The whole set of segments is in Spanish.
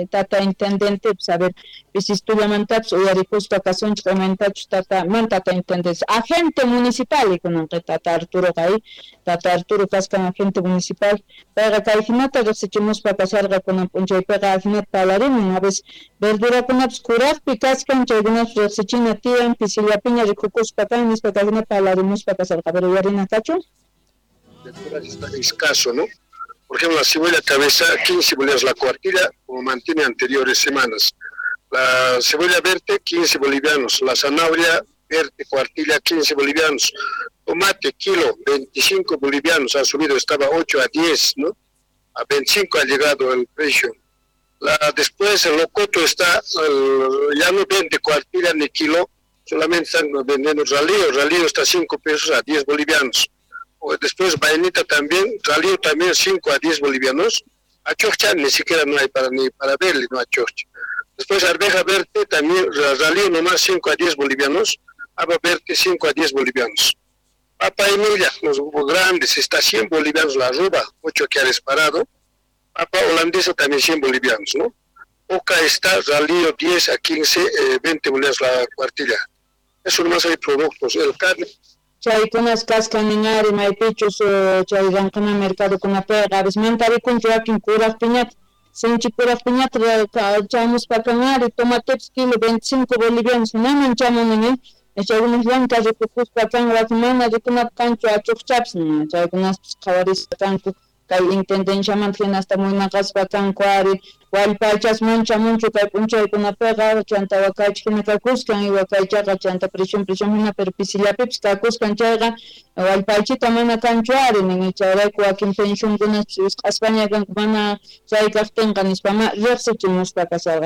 tata intendente, pues a ver, visistulamanta, pues uyarikuspa kasunchik comentachu tata, man tata intendente, agente municipal, y con tata Arturo Gay, tata Arturo Cascan, agente municipal, para Caijinata, los echemos para pasar con un pega al palarín, a veces verdura con obscuras, picascan, chaygunas, los echina tiran, pisilia piña, ricucus pacan, mis pacas palarimos para pasar, a ver, yarina cacho. Está escaso, ¿no? Por ejemplo, la cebolla cabeza, 15 bolivianos la cuartilla, como mantiene anteriores semanas. La cebolla verde, 15 bolivianos. La zanahoria verde, cuartilla, 15 bolivianos. Tomate, kilo, 25 bolivianos. Ha subido, estaba 8 a 10, ¿no? A 25 ha llegado el precio. Después el locoto está, ya no vende cuartilla ni kilo, solamente están vendiendo ralío. Ralío está 5 pesos a 10 bolivianos. Después vainita también, ralío también 5 a 10 bolivianos. Achorcha ni siquiera no hay ni para verle, no achorcha. Después arveja verde también, ralío nomás 5 a 10 bolivianos. Haba verde 5 a 10 bolivianos. Papa Emilia, los grandes, está 100 bolivianos la arroba, 8 que ha disparado. Papa holandesa también 100 bolivianos, ¿no? Oca está, ralío 10 a 15, 20 bolivianos la cuartilla. Eso nomás hay productos, el carne. Chay kunas kascaninari maypichus chay rankana mercado kuna pega abis mantari kun joaquin kuraq piñata sinchi kuraq piñata chamus pakanari tomates kilo 25 bolivianos naman chamunini chay unas blanca rikukus pakan wakmana rikuna kanchu achuqchaps chay kunas qawaris kanku kay intendencia mantiene hasta muy nagas pakan kwari walpachas mancha mucho kay punchay kuna pega chanta wakachkina kakuskan y wakaychaqa chanta presión hina perpisillapips kakuskan chayqa walpachita mana kanchuari nin chayrayku wakin pensionkunas España kan mana chay kaqtinqa nispama riqsichimuspa kasarqa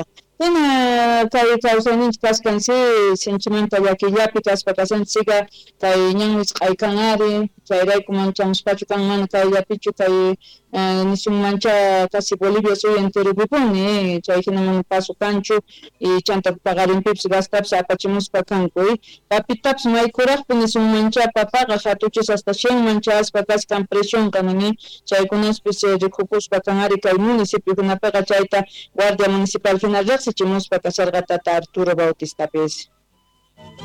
hina kay kawsayninchik kaskansi sinchimanta wakillapi kaspa kasanchikqa kay ñan wisq'aykanari chayrayku manchamuspachu kan mana kayllapichu kay nisun mancha casi Bolivia soy entero bipuni chay hina mana paso kanchu y chanta pagarinpips gastaps apachimuspa kanku papitaps maykuraqpi nisun mancha papaqa hatuchis hasta 100 manchaspa kaskan presión kanani chaykunaspis rikukuspa kanari kay municipio kunapiqa chayta guardia municipal hina riqsichimuspa kasarqa tata Arturo Bautistapis.